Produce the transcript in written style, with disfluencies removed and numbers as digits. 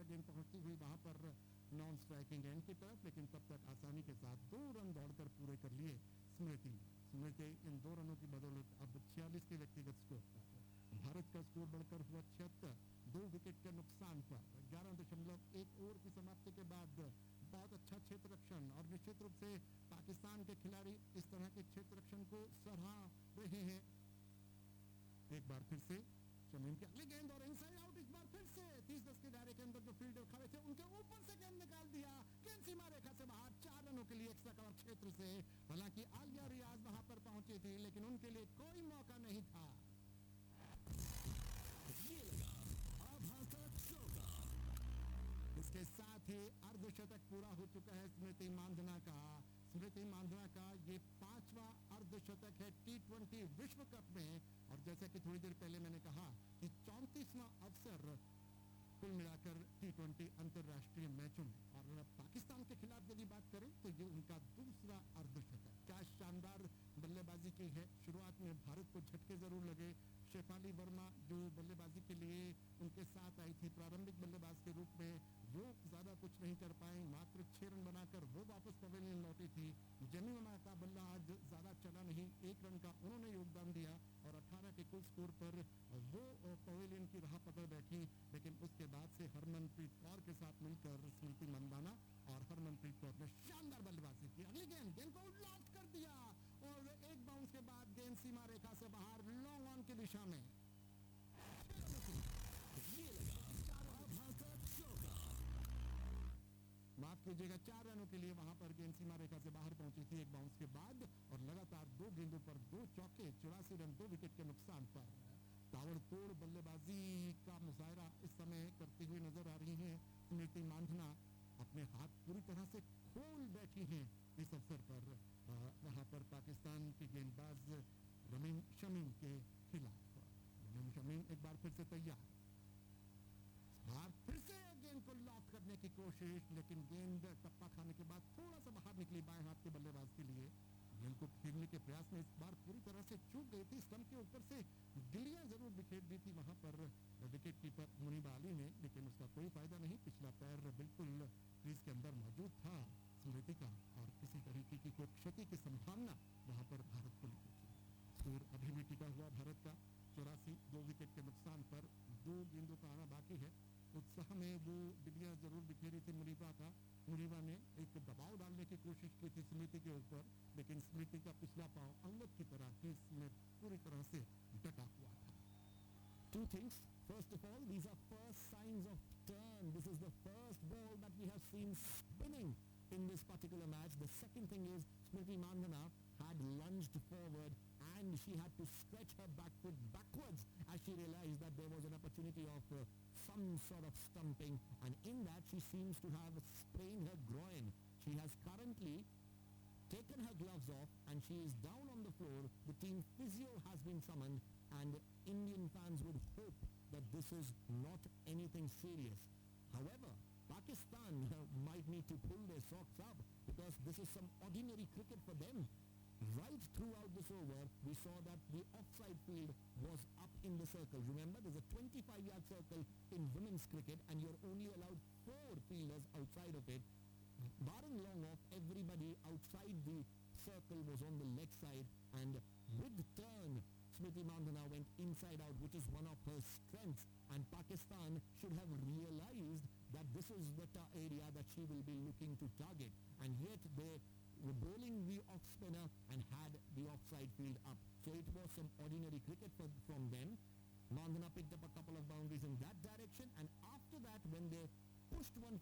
गेंद पहुंचती हुई वहां पर नॉन स्ट्राइकिंग एंड की तरफ, लेकिन तब तक आसानी के साथ 2 रन दौड़कर पूरे कर लिए स्मृति। स्मृति इन 2 रनों की बदौलत अब 46 के व्यक्तिगत स्कोर पर भारत का स्कोर बढ़कर हुआ 76, 2 विकेट के नुकसान पर। 11.1 ओवर की समाप्ति के बाद बहुत अच्छा क्षेत्र रक्षण, और निश्चित रूप से पाकिस्तान के खिलाड़ी इस तरह के क्षेत्र रक्षण को सराह रहे हैं। एक बार फिर से शमीम की अगली गेंद और इनसाइड आउट, इस बार फिर से 30-10 के दायरे के अंदर जो फील्डर खड़े थे उनके ऊपर से गेंद निकाल दिया, गेंद सीमा रेखा से बाहर, 4 रनों के लिए एक्स्ट्रा कवर क्षेत्र से। हालांकि आलिया रियाज वहां पर पहुंची थी, लेकिन उनके लिए कोई मौका नहीं था। ये लगा आभा का चौका। इसके साथ ही अर्धशतक पूरा हो चुका है स्मृति मांधना का। स्मृति मांधना का ये 5वां अर्धशतक है T20 विश्व कप में, और जैसा कि थोड़ी देर पहले मैंने कहा कि 34वां अवसर कुल मिलाकर T20 अंतरराष्ट्रीय मैचों में। और पाकिस्तान के खिलाफ यदि बात करें तो ये उनका दूसरा अर्धशतक। क्या शानदार बल्लेबाजी की है। शुरुआत में भारत को झटके जरूर लगे। शेफाली वर्मा जो बल्लेबाजी के लिए उनके साथ आई थी प्रारंभिक बल्लेबाज के रूप में, वो ज्यादा कुछ नहीं कर पाए, मात्र 6 रन बनाकर वो वापस पवेलियन लौटी थी। जमीमा का बल्ला आज ज्यादा चला नहीं, 1 रन का उन्होंने योगदान दिया और 18 के कुल स्कोर पर वो पवेलियन की राह पकड़ बैठी। लेकिन उसके बाद से हरमनप्रीत कौर के साथ मिलकर स्मृति मंदाना, और हरमनप्रीत कौर ने शानदार बल्लेबाजी की। अगली गेंद को लॉफ्ट कर दिया, और एक बाउंस के बाद गेंद सीमा रेखा से बाहर लॉन्ग ऑन की दिशा में। ये लगा आभा का चौका। माफ कीजिएगा, 4 रनों के लिए वहां पर गेंद सीमा रेखा से बाहर पहुंची थी एक बाउंस के बाद, और लगातार 2 गेंदों पर 2 चौके, 84 रन 2 विकेट के नुकसान पर। ताबड़तोड़ बल्लेबाजी का मुजाहरा इस समय करती हुई नजर आ रही है स्मृति मांधना। अपने हाथ पूरी तरह से खोल बैठी हैं इस अवसर पर वहां पर पाकिस्तान की गेंदबाज रमीम शमीम के खिलाफ। रमीम शमीम एक बार फिर से तैयार, बार फिर से गेंद को लॉक करने की कोशिश, लेकिन गेंद टप्पा खाने के बाद थोड़ा सा बाहर निकली बाएं हाथ के बल्लेबाज के लिए। गेंद को खेलने के प्रयास में इस बार पूरी तरह से चूक गई थी, स्टंप के ऊपर से गिलियां जरूर बिखेर दी थी वहां पर विकेट कीपर मुनीबा अली ने, लेकिन उसका कोई फायदा नहीं। पिछला पैर बिल्कुल क्रीज के अंदर मौजूद था स्मृति का, और किसी तरीके की कोई क्षति की संभावना वहां पर भारत को नहीं थी। स्कोर अभी भी टिका हुआ भारत का 84, 2 विकेट के नुकसान पर 2 गेंदों का आना बाकी है। उत्साह में वो डिबिया जरूर बिखेरी थी मुनीबा का। मुनीबा ने एक दबाव डालने की कोशिश की थी स्मृति के ऊपर, लेकिन स्मृति का पिछला पांव अंगद की तरह क्रीज में पूरी तरह से डटा हुआ था। 2 things. First of all, these are first signs of turn. This is the first ball that we have seen spinning in this particular match. The second thing is Smriti Mandhana had lunged forward and she had to stretch her back foot backwards as she realized that there was an opportunity of some sort of stumping, and in that she seems to have sprained her groin. She has currently taken her gloves off and she is down on the floor. The team physio has been summoned, and Indian fans would hope that this is not anything serious. However, Pakistan might need to pull their socks up, because this is some ordinary cricket for them. Right throughout this over, we saw that the offside field was up in the circle. Remember, there's a 25-yard circle in women's cricket and you're only allowed 4 fielders outside of it. Barring long off, everybody outside the circle was on the leg side, and with turn, Smriti Mandhana went inside out, which is one of her strengths, and Pakistan should have realized that this is the area that she will be looking to target, and yet they were bowling the off spinner and had the offside field up. So it was some ordinary cricket from them. Mandhana picked up a couple of boundaries in that direction, and after that, when they pushed one